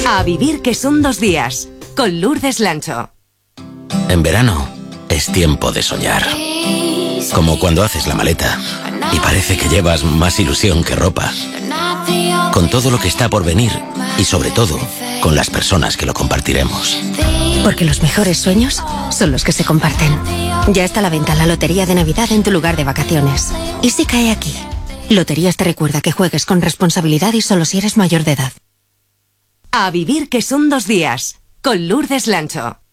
A vivir que son 2 días, con Lourdes Lancho. En verano es tiempo de soñar. Como cuando haces la maleta y parece que llevas más ilusión que ropa. Con todo lo que está por venir y sobre todo con las personas que lo compartiremos. Porque los mejores sueños son los que se comparten. Ya está a la venta la lotería de Navidad en tu lugar de vacaciones. ¿Y si cae aquí? Loterías te recuerda que juegues con responsabilidad y solo si eres mayor de edad. A vivir que son 2 días, con Lourdes Lancho.